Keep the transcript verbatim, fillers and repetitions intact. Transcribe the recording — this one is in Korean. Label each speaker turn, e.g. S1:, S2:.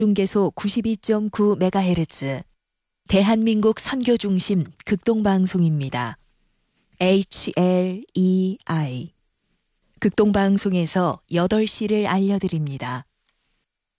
S1: 중계소 구십이 점 구 메가헤르츠 대한민국 선교중심 극동방송입니다. 에이치 엘 이 아이 극동방송에서 여덟 시를 알려드립니다.